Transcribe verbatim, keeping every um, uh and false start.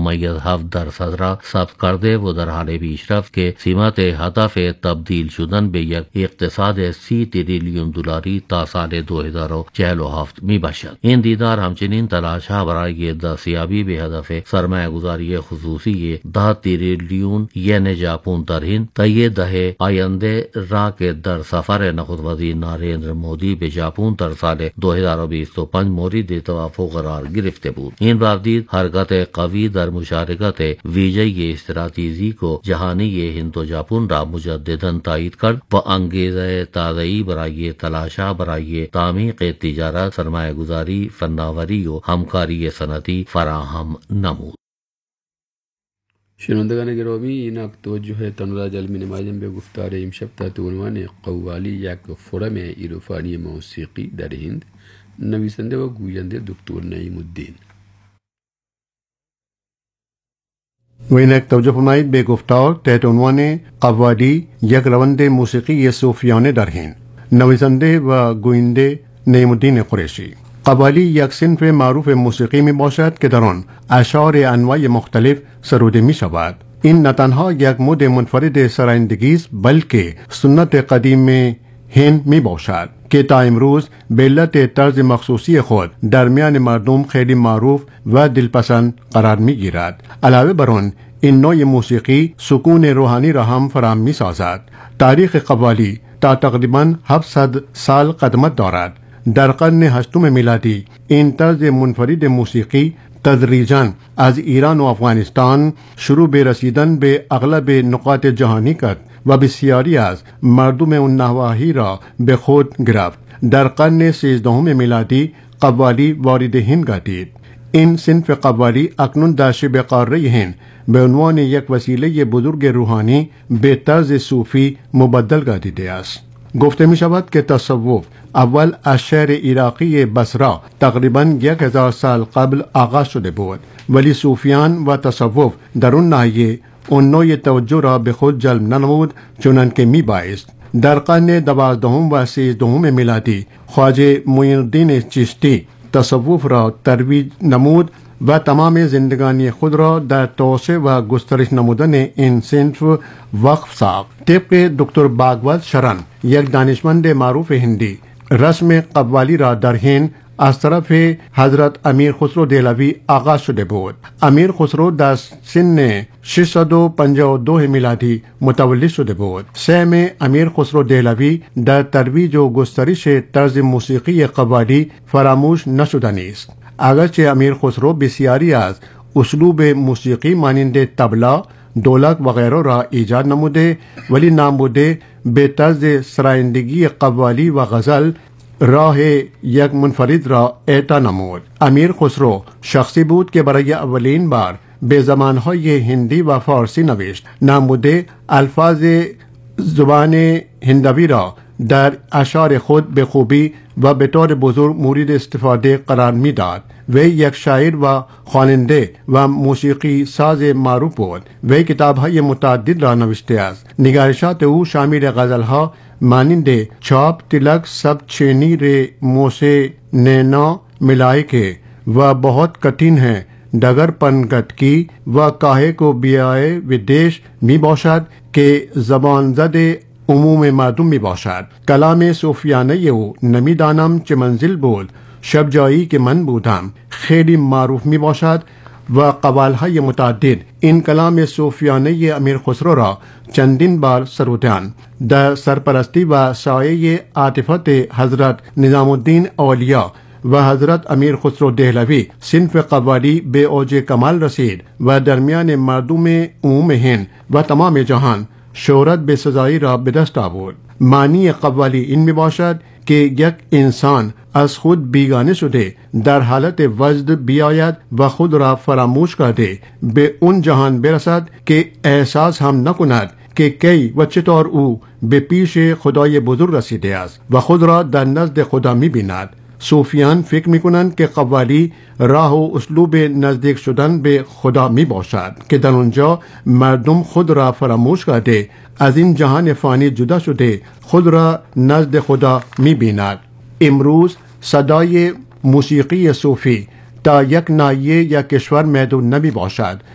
ممیز هفت درصد را ثبت کرده و در حال پیشرفت که سمت هدف تبدیل شدن به یک اقتصاد سی تریلیون دلاری تا سال دو هزار و چهل و هفت می باشد. این دیدار همچنین تلاش ها برای دستیابی به هدف سرمایه گذاری خصوصی ده تریلیون ین ژاپن در هند طی دهه آینده را که در سفر نخست وزیر نریندر مودی به ژاپن در سال دو هزار و بیست و پنج مورد توافق قرار گرفته بود. این بابدید حرکت قوی در مشارکت ویژه استراتژیک و جهانی هند و ژاپن را مجددا تایید کرد و انگیزه تازه‌ای برای تلاش‌ها برای تعمیق تجارت، سرمایه گذاری، فناوری و همکاری صنعتی فراهم نمود. شنوندگان گرامی، اینک توجه تنورا جلمی نماییم به گفتار امشب تحت عنوان قوالی یک فرم عرفانی موسیقی در هند، نویسنده و گوینده دکتر نعیم الدین. و اینک توجه فرمایید به گفتار تحت عنوان قوالی یک روند موسیقی صوفیانه در هند، نویسنده و گوینده نعیم الدین قریشی. قوالی یک صنف معروف موسیقی می باشد که در آن اشعار انواع مختلف سروده می شود. این نه تنها یک مد منفرد سرایندگی است بلکه سنت قدیم هند می باشد که تا امروز به علت طرز مخصوصی خود در میان مردم خیلی معروف و دلپسند قرار می گیرد. علاوه بر آن این نوع موسیقی سکون روحانی را هم فراهم می سازد. تاریخ قوالی تا تقریبا هفتصد سال قدمت دارد. در قرن هشتم میلادی این طرز منفرد موسیقی تدریجاً از ایران و افغانستان شروع به رسیدن به اغلب نقاط جهانی کرد و بسیاری از مردم اون نواحی را به خود گرفت. در قرن سیزدهم میلادی قوالی وارد هند گردید. این صنف قوالی اکنون در شبه قاره هند به عنوان یک وسیله بزرگ روحانی به طرز صوفی مبدل گردیده است. گفته می شود که تصوف اول از شهر عراقی بصره تقریباً یک هزار سال قبل آغاز شده بود، ولی صوفیان و تصوف در اون ناحیه اون نوع توجه را به خود جلب ننمود چنان که می بایست. در قرن دوازدهم و سیزدهم میلادی خواجه معین الدین چشتی تصوف را ترویج نمود و تمام زندگانی خود را در توسعه و گسترش نمودن این صنف وقف ساخت. طبق دکتر باگوت شرن، یک دانشمند معروف هندی، رسم قوالی را در هند از طرف حضرت امیر خسرو دهلوی آغاز شده بود. امیر خسرو در سن ششصد و پنجاه و دو میلادی متولد شده بود. سهم امیر خسرو دهلوی در ترویج و گسترش طرز موسیقی قوالی فراموش نشدنی است. اگرچه امیر خسرو بسیاری از اسلوب موسیقی مانند طبلا، دولک و غیره را ایجاد نموده، ولی نامبوده به طرز سرایندگی قوالی و غزل راه یک منفرد را اعطا نمود. امیر خسرو شخصی بود که برای اولین بار به زبانهای هندی و فارسی نوشت. نامبوده الفاظ زبان هندوی را در اشعار خود به خوبی و به طور بزرگ مورد استفاده قرار می داد. وی یک شاعر و خواننده و موسیقی ساز معروف بود. وی کتاب‌های متعدد را نوشته است. نگارشات او شامل غزل‌ها مانند چاپ تلک سب چینی ر موسے نینا ملائکه و بہت کٹھن ہے ڈگر پن گٹکی و کاہے کو بیائے ودیش می باشد که زبان زد عموم مردم می باشد. کلام صوفیانه او نمیدانم چه منزل بود، شب جایی که من بودم خیلی معروف می باشد و قوالهای متعدد این کلام صوفیانه امیر خسرو را چندین بار سرودند. در سرپرستی و سایه عاطفت حضرت نظام الدین اولیا و حضرت امیر خسرو دهلوی صنف قوالی به اوج کمال رسید و درمیان مردم عموم هند و تمام جهان شهرت به سزایی را به دست آورد. معنی قوالی این می باشد که یک انسان از خود بیگانه شده در حالت وجد بیاید و خود را فراموش کرده به اون جهان برسد که احساس هم نکند که کی و چطور او به پیش خدای بزرگ رسیده است و خود را در نزد خدا می بیند. صوفیان فکر می کنند که قوالی راه و اسلوب نزدیک شدن به خدا می باشد که در اونجا مردم خود را فراموش کرده از این جهان فانی جدا شده خود را نزد خدا می بیند. امروز صدای موسیقی صوفی تا یک ناحیه یا کشور محدود نمی باشد